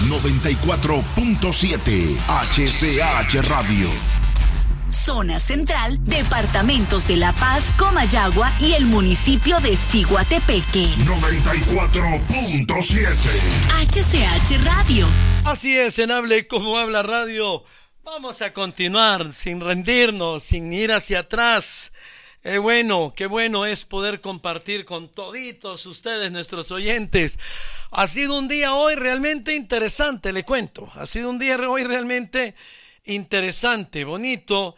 94.7 HCH Radio. Zona Central, departamentos de La Paz, Comayagua y el municipio de Ciguatepeque. 94.7 HCH Radio. Así es, en Hable Como Habla Radio. Vamos a continuar sin rendirnos, sin ir hacia atrás. Qué bueno es poder compartir con toditos ustedes, nuestros oyentes. Ha sido un día hoy realmente interesante, le cuento. Ha sido un día hoy realmente interesante, bonito.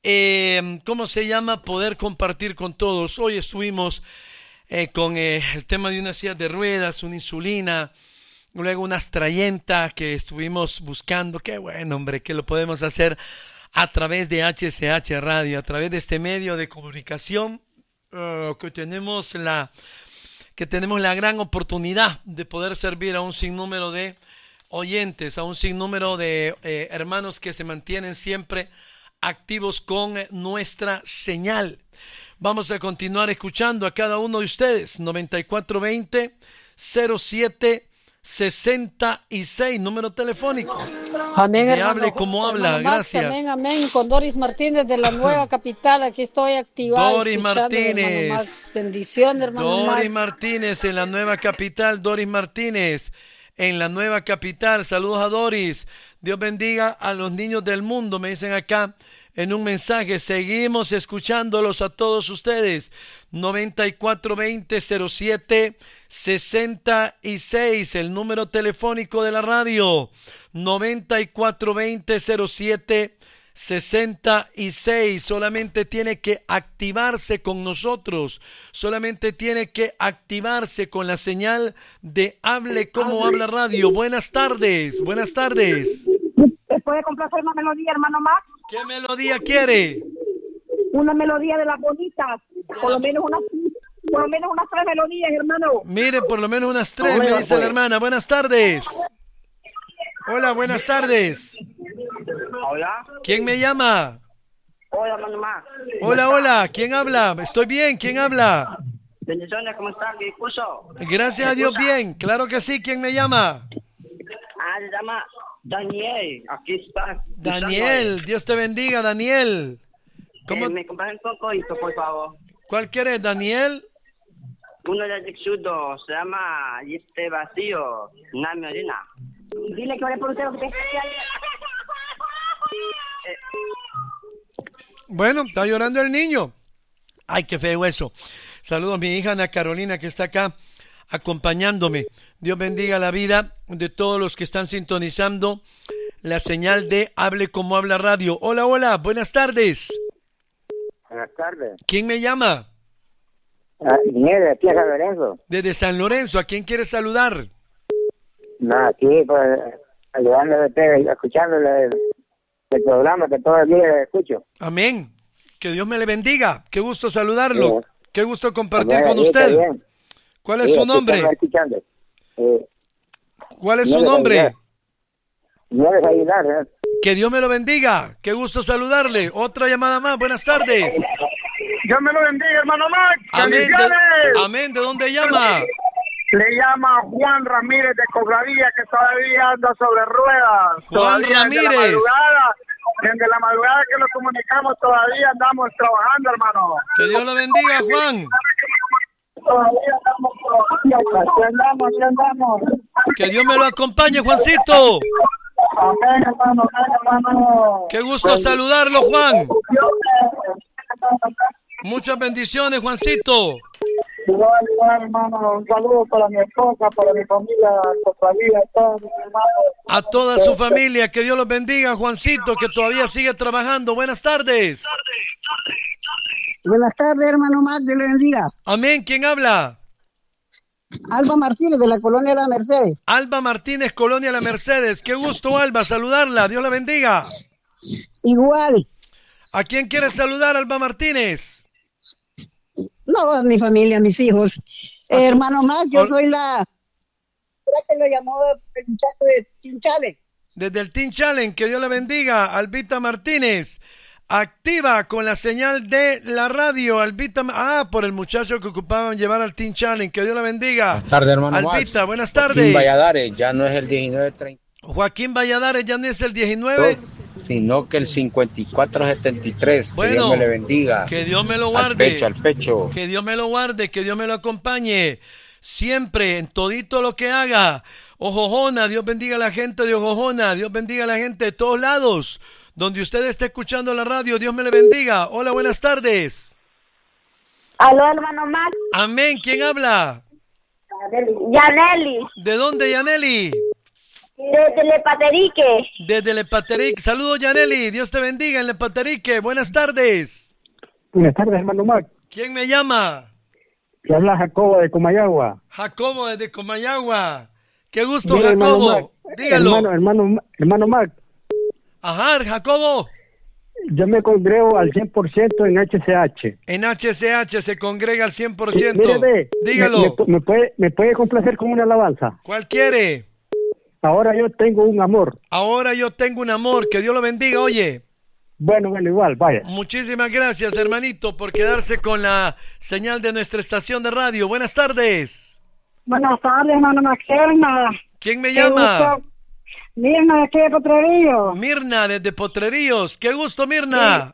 Poder compartir con todos. Hoy estuvimos con el tema de unas sillas de ruedas, una insulina, luego unas trayenta que estuvimos buscando. Qué bueno, hombre, que lo podemos hacer a través de HCH Radio, a través de este medio de comunicación que tenemos la gran oportunidad de poder servir a un sinnúmero de oyentes, a un sinnúmero de hermanos que se mantienen siempre activos con nuestra señal. Vamos a continuar escuchando a cada uno de ustedes. 9420-0766, número telefónico. Amén, hermano. Hable como habla, hermano Max, gracias. Amén, amén. Con Doris Martínez de la Nueva Capital, aquí estoy activada. Doris Martínez. Hermano Max. Bendición, hermano Doris Max. Martínez en la Nueva Capital. Doris Martínez en la Nueva Capital. Saludos a Doris. Dios bendiga a los niños del mundo, me dicen acá en un mensaje. Seguimos escuchándolos a todos ustedes. 9420-0766, el número telefónico de la radio. 9420-0766. Solamente tiene que activarse con nosotros. Solamente tiene que activarse con la señal de Hable Como Habla Radio. Buenas tardes. Buenas tardes. ¿Te puede complacer una melodía, hermano Max? ¿Qué melodía quiere? Una melodía de las bonitas. Por lo menos unas 3 melodías, hermano. Mire, por lo menos unas 3, me dice la hermana. Buenas tardes. Hola, buenas tardes. Hola. ¿Quién me llama? Hola, hermano Max. Hola. ¿Quién habla? Estoy bien. ¿Quién habla? Bendiciones, ¿cómo estás? ¿Qué escucho? Gracias a Dios, bien. Claro que sí. ¿Quién me llama? Se llama Daniel. Aquí está. Daniel. Dios te bendiga, Daniel. ¿Cómo? Me compras un cocoito, por favor. ¿Cuál quieres, Daniel? Uno de Dixudo. Se llama Este Vacío. Nami Orina. Dile que ore por usted. Bueno, está llorando el niño. Ay, qué feo eso. Saludos a mi hija Ana Carolina, que está acá acompañándome. Dios bendiga la vida de todos los que están sintonizando la señal de Hable Como Habla Radio. Hola, buenas tardes. Buenas tardes. ¿Quién me llama? Nieves, aquí a San Lorenzo. Desde San Lorenzo. ¿A quién quieres saludar? No, aquí, pues, ayudándole, escuchándole el programa que todo el día escucho. Amén. Que Dios me le bendiga. Qué gusto saludarlo. Sí. Qué gusto compartir Bueno, con usted. bien. ¿Cuál es su nombre? Escuchando. ¿Cuál es su nombre? Nieves Aguilar, ¿eh? Que Dios me lo bendiga. Qué gusto saludarle. Otra llamada más. Buenas tardes. Dios me lo bendiga, hermano Max. Amén. Amén. ¿De dónde llama? Le llama Juan Ramírez de Cobradilla, que todavía anda sobre ruedas. Juan Ramírez. Desde la madrugada que lo comunicamos, todavía andamos trabajando, hermano. Que Dios lo bendiga, Juan. Todavía andamos trabajando. Aquí andamos. Que Dios me lo acompañe, Juancito. Amén, hermano. Qué gusto saludarlo, Juan. Muchas bendiciones, Juancito. Igual, hermano, un saludo para mi esposa, para mi familia, Copalía, todos mis hermanos. A toda su familia, que Dios los bendiga, Juancito, que todavía sigue trabajando. Buenas tardes. Buenas tardes, hermano Max, Dios le bendiga. Amén, ¿quién habla? Alba Martínez, de la Colonia La Mercedes. Alba Martínez, Colonia La Mercedes. Qué gusto, Alba, saludarla. Dios la bendiga. Igual. ¿A quién quieres saludar, Alba Martínez? No, a mi familia, a mis hijos. Hermano Max, yo soy la que lo llamó el muchacho de Team Challenge. Desde el Team Challenge, que Dios la bendiga. Albita Martínez, activa con la señal de la radio. Albita, por el muchacho que ocupaban llevar al Team Challenge, que Dios la bendiga. Buenas tardes, hermano Albita, Max. buenas tardes. En Valladares, ya no es el 1930. Joaquín Valladares, ya no es el 19. Sino que el 5473. Bueno, que Dios me le bendiga. Que Dios me lo guarde. Al pecho. Que Dios me lo guarde, que Dios me lo acompañe. Siempre, en todito lo que haga. Ojojona, Dios bendiga a la gente de Ojojona. Dios bendiga a la gente de todos lados. Donde usted esté escuchando la radio, Dios me le bendiga. Hola, buenas tardes. Aló, hermano Max. Amén, ¿quién habla? Yaneli. ¿De dónde, Yaneli? Desde Lepaterique. Desde Lepaterique. Saludos, Yaneli. Dios te bendiga en Lepaterique. Buenas tardes. Buenas tardes, hermano Mac. ¿Quién me llama? Te habla Jacobo de Comayagua. Jacobo desde Comayagua. Qué gusto, Mira, Jacobo. Dígalo. Hermano Mac. Ajá, Jacobo. Yo me congrego al 100% en HCH. En HCH se congrega al 100%. Mire, dígalo. ¿Me puede complacer con una alabanza? ¿Cuál quiere? Ahora yo tengo un amor. Ahora yo tengo un amor. Que Dios lo bendiga, oye. Bueno, igual, vaya. Muchísimas gracias, hermanito, por quedarse con la señal de nuestra estación de radio. Buenas tardes. Buenas tardes, hermano Maxena. ¿Quién me llama? Mirna, de aquí de Potrerillos. Mirna, desde Potrerillos. Qué gusto, Mirna.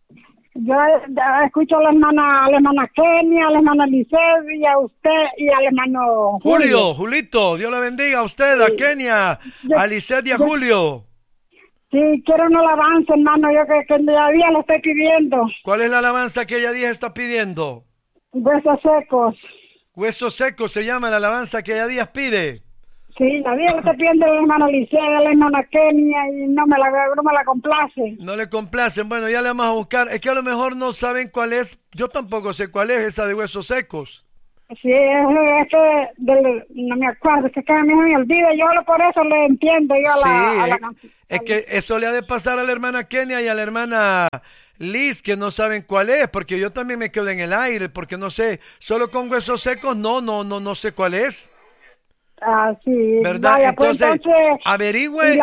Yo escucho a la hermana Kenia, a la hermana Liced y a usted y al hermano Julito, Dios le bendiga a usted, a Kenia, a Liced y a Julio. Sí, quiero una alabanza, hermano, yo que todavía lo estoy pidiendo. ¿Cuál es la alabanza que ella Díaz está pidiendo? Huesos secos. Huesos secos se llama la alabanza que ella Díaz pide. Sí, todavía lo estoy pidiendo a la hermana Liced, a la hermana Kenia y no me la complace. No le complacen, bueno, ya le vamos a buscar. Es que a lo mejor no saben cuál es, yo tampoco sé cuál es esa de huesos secos. Sí, es que no me acuerdo, es que cada vez me olvida, yo por eso le entiendo yo a la canción. Es que eso le ha de pasar a la hermana Kenia y a la hermana Liz, que no saben cuál es, porque yo también me quedo en el aire, porque no sé, solo con huesos secos no sé cuál es. Ah, sí. ¿Verdad? Vaya, entonces, pues, averigüe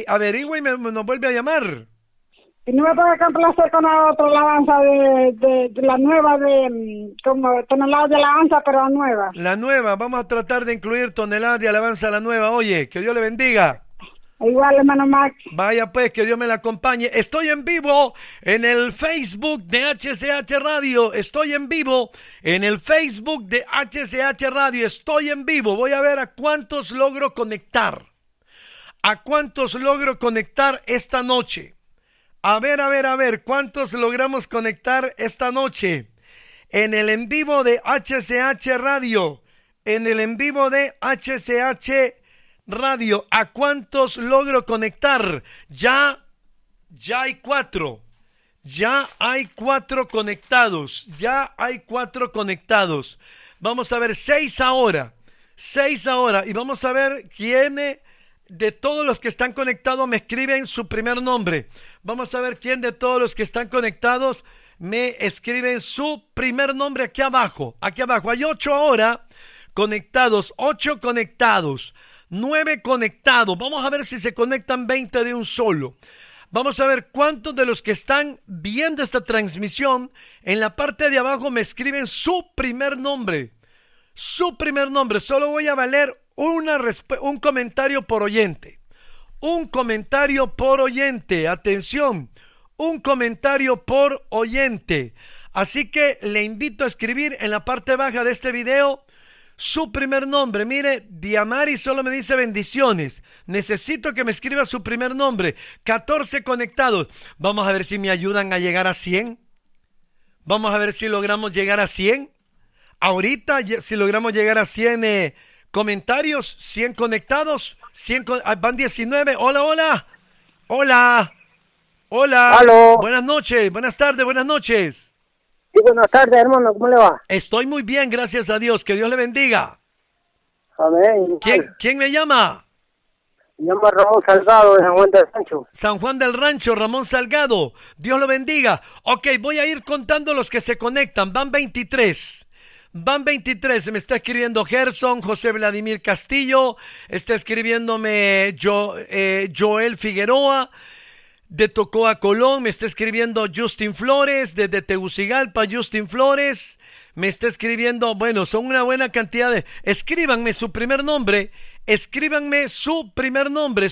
y nos vuelve a llamar. Y no me puede complacer con la otra alabanza de la nueva, como toneladas de alabanza, pero la nueva. La nueva, vamos a tratar de incluir toneladas de alabanza la nueva. Oye, que Dios le bendiga. Igual, hermano Max. Vaya pues, que Dios me la acompañe. Estoy en vivo en el Facebook de HCH Radio. Estoy en vivo en el Facebook de HCH Radio. Estoy en vivo. Voy a ver a cuántos logro conectar. ¿A cuántos logro conectar esta noche? A ver, ¿cuántos logramos conectar esta noche? En el en vivo de HCH Radio. En el en vivo de HCH Radio. ¿A cuántos logro conectar? Ya hay 4. Ya hay 4 conectados. Ya hay 4 conectados. Vamos a ver 6 ahora. 6 ahora. Y vamos a ver quién de todos los que están conectados me escriben su primer nombre. Vamos a ver quién de todos los que están conectados me escriben su primer nombre aquí abajo. Aquí abajo. Hay 8 ahora conectados. 8 conectados. 9 conectados. Vamos a ver si se conectan 20 de un solo. Vamos a ver cuántos de los que están viendo esta transmisión en la parte de abajo me escriben su primer nombre. Su primer nombre. Solo voy a valer un comentario por oyente. Un comentario por oyente. Atención. Un comentario por oyente. Así que le invito a escribir en la parte baja de este video su primer nombre. Mire, Diamari solo me dice bendiciones. Necesito que me escriba su primer nombre. 14 conectados. Vamos a ver si me ayudan a llegar a 100. Vamos a ver si logramos llegar a 100. Ahorita, si logramos llegar a 100 comentarios, 100 conectados, van 19. Hola. Aló. Buenas noches, buenas tardes, buenas noches. Sí, buenas tardes, hermano, ¿cómo le va? Estoy muy bien, gracias a Dios. Que Dios le bendiga. Amén. ¿Quién me llama? Me llama Ramón Salgado de San Juan del Rancho. San Juan del Rancho, Ramón Salgado. Dios lo bendiga. Ok, voy a ir contando los que se conectan. Van 23. Me está escribiendo Gerson, José Vladimir Castillo. Está escribiéndome Joel Figueroa. De Tocoa, Colón, me está escribiendo Justin Flores, desde Tegucigalpa, Justin Flores, me está escribiendo, bueno, son una buena cantidad de... Escríbanme su primer nombre Escríbanme su primer nombre.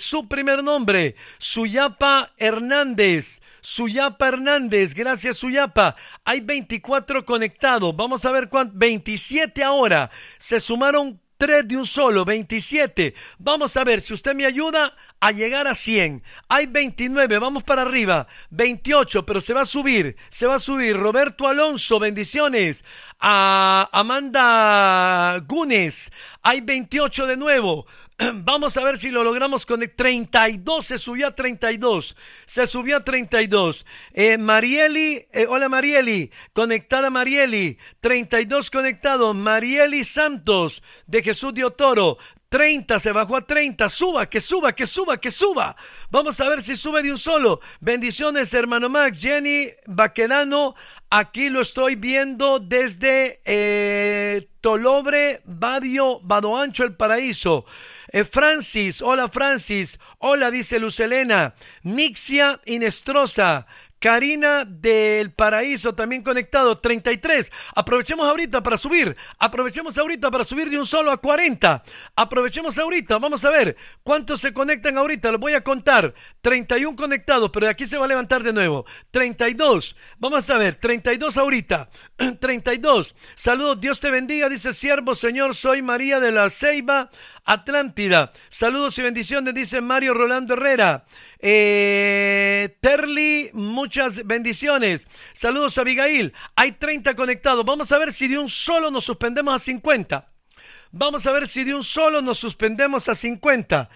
Suyapa Hernández. Gracias Suyapa. Hay 24 conectados. Vamos a ver cuántos. 27 ahora. Se sumaron 3 de un solo, 27. Vamos a ver si usted me ayuda a llegar a 100. Hay 29, vamos para arriba. 28, pero se va a subir. Roberto Alonso, bendiciones. A Amanda Gunes. Hay 28 de nuevo. Vamos a ver si lo logramos con 32, se subió a 32. Marieli, hola Marieli, conectada Marieli, 32 conectados. Marieli Santos, de Jesús de Otoro, 30, se bajó a 30, que suba. Vamos a ver si sube de un solo. Bendiciones, hermano Max. Jenny Baquedano, aquí lo estoy viendo desde Tolobre, Vado Ancho, El Paraíso. Francis, hola, dice Luz Elena. Nixia Inestrosa, Karina del Paraíso, también conectado, 33. Aprovechemos ahorita para subir de un solo a 40. Vamos a ver cuántos se conectan ahorita, los voy a contar. 31 conectados, pero de aquí se va a levantar de nuevo. 32, vamos a ver, 32 ahorita. 32, saludos, Dios te bendiga, dice siervo, Señor, soy María de la Ceiba, Atlántida. Saludos y bendiciones, dice Mario Rolando Herrera. Terly, muchas bendiciones. Saludos a Abigail. Hay 30 conectados. Vamos a ver si de un solo nos suspendemos a 50. Vamos a ver si de un solo nos suspendemos a 50.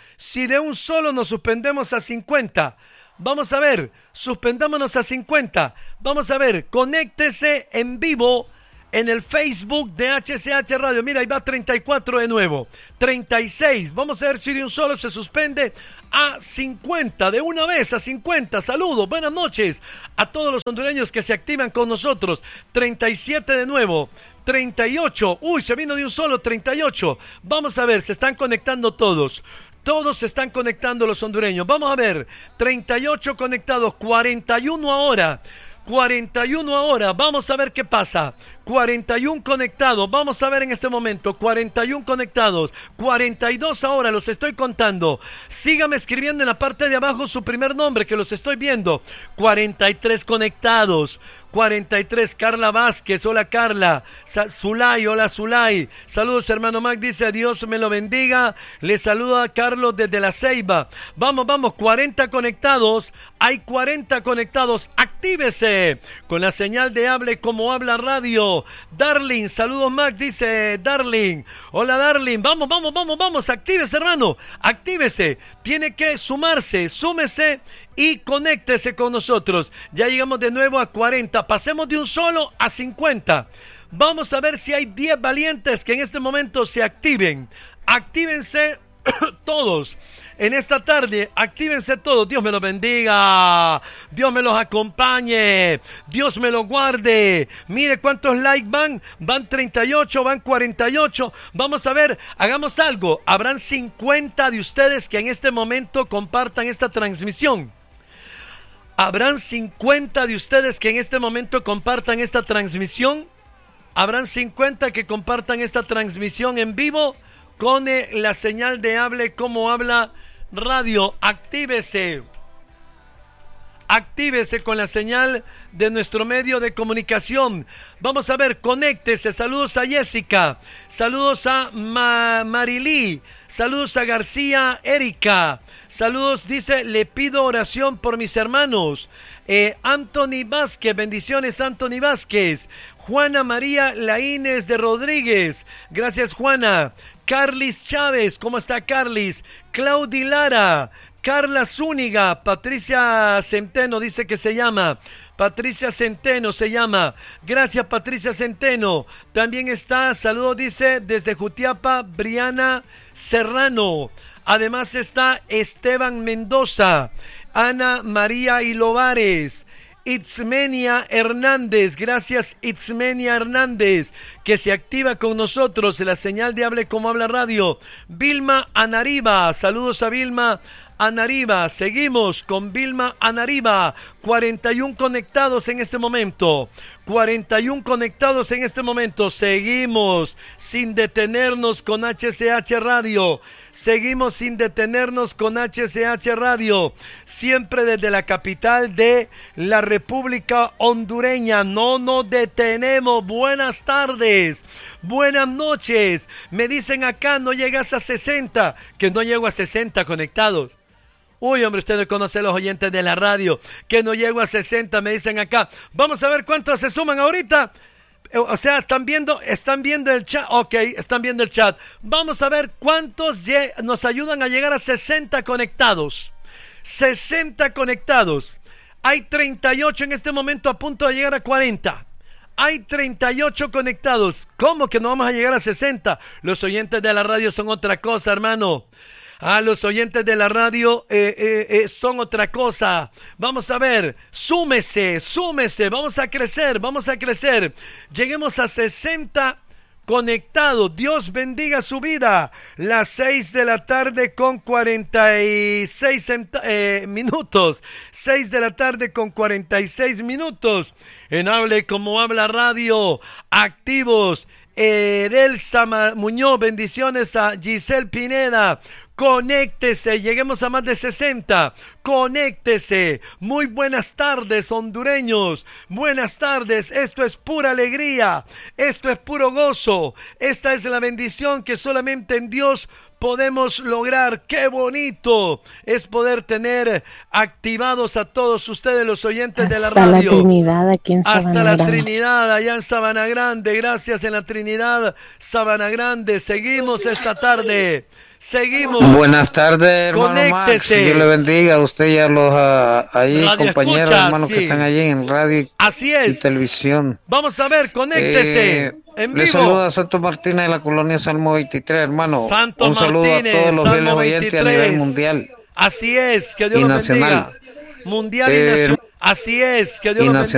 Vamos a ver, suspendámonos a 50. Vamos a ver, conéctese en vivo en el Facebook de HCH Radio. Mira, ahí va 34 de nuevo. 36. Vamos a ver si de un solo se suspende a 50. De una vez a 50. Saludos, buenas noches a todos los hondureños que se activan con nosotros. 37 de nuevo. 38. Uy, se vino de un solo. 38. Vamos a ver, se están conectando todos. Todos se están conectando los hondureños. Vamos a ver. 38 conectados. 41 ahora. Vamos a ver qué pasa. 41 conectados, vamos a ver en este momento. 41 conectados, 42 ahora, los estoy contando. Sígame escribiendo en la parte de abajo su primer nombre, que los estoy viendo. 43 conectados. 43, Carla Vázquez, hola Carla. Zulay, hola Zulay. Saludos, hermano Mac, dice Dios me lo bendiga. Le saluda a Carlos desde La Ceiba. Vamos, 40 conectados. Hay 40 conectados. Actívese con la señal de Hable Como Habla Radio. Darling, saludos Mac, dice Darling. Hola Darling, vamos, actívese hermano. Actívese. Tiene que sumarse, súmese y conéctese con nosotros. Ya llegamos de nuevo a 40. Pasemos de un solo a 50. Vamos a ver si hay 10 valientes que en este momento se activen. Actívense todos. En esta tarde, actívense todos. Dios me los bendiga. Dios me los acompañe. Dios me los guarde. Mire cuántos likes van. Van 38, van 48. Vamos a ver, hagamos algo. Habrán 50 de ustedes que en este momento compartan esta transmisión. Habrán 50 de ustedes que en este momento compartan esta transmisión. Habrán 50 que compartan esta transmisión en vivo con la señal de Hable Como Habla Radio. Actívese con la señal de nuestro medio de comunicación. Vamos a ver, conéctese. Saludos a Jessica, saludos a Marilí, saludos a García Erika, saludos, dice, le pido oración por mis hermanos. Anthony Vázquez, bendiciones Anthony Vázquez. Juana María Laínez de Rodríguez, gracias Juana. Carlis Chávez, ¿cómo está Carlis? Claudi Lara, Carla Zúñiga, Patricia Centeno dice que se llama. Patricia Centeno se llama. Gracias Patricia Centeno. También está, saludos dice, desde Jutiapa, Briana Serrano. Además está Esteban Mendoza, Ana María Ilovares, Itzmenia Hernández, gracias Itzmenia Hernández, que se activa con nosotros en la señal de Hable Como Habla Radio. Vilma Anariba, saludos a Vilma Anariba, seguimos con Vilma Anariba, 41 conectados en este momento, 41 conectados en este momento. Seguimos sin detenernos con HCH Radio. Seguimos sin detenernos con HCH Radio. Siempre desde la capital de la República Hondureña. No nos detenemos. Buenas tardes. Buenas noches. Me dicen acá, no llegas a 60. Que no llego a 60 conectados. Uy, hombre, usted no conoce a los oyentes de la radio. Que no llego a 60, me dicen acá. Vamos a ver cuántos se suman ahorita. O sea, están viendo el chat. Ok, están viendo el chat. Vamos a ver cuántos nos ayudan a llegar a 60 conectados. 60 conectados. Hay 38 en este momento a punto de llegar a 40. Hay 38 conectados. ¿Cómo que no vamos a llegar a 60? Los oyentes de la radio son otra cosa, hermano. Los oyentes de la radio son otra cosa. Vamos a ver, súmese, vamos a crecer. Lleguemos a 60 conectados. Dios bendiga su vida. Las 6 de la tarde con 46 minutos. 6 de la tarde con 46 minutos. En Hable Como Habla Radio, activos. Edelsa Muñoz, bendiciones a Giselle Pineda. Conéctese, lleguemos a más de 60. Conéctese. Muy buenas tardes, hondureños. Buenas tardes. Esto es pura alegría. Esto es puro gozo. Esta es la bendición que solamente en Dios podemos lograr. Qué bonito es poder tener activados a todos ustedes, los oyentes de la radio. Hasta la Trinidad aquí en Sabana Hasta la Grande. Trinidad allá en Sabana Grande. Gracias, en la Trinidad, Sabana Grande. Seguimos esta tarde. Seguimos. Buenas tardes, hermano Max. Conéctese. Dios le bendiga a usted y a los ahí Radio compañeros, escucha, hermanos, sí. que están allí en radio Así y es. televisión. Vamos a ver, conéctese. En Le vivo. saluda a Santo Martínez de la colonia Salmo 23, hermano. Santo Un saludo Martínez, a todos los fieles Salmo oyentes 23. a nivel mundial. Así es, que Dios Y los nacional. bendiga. Mundial y nacional. Así es, que Dios Y los nacional.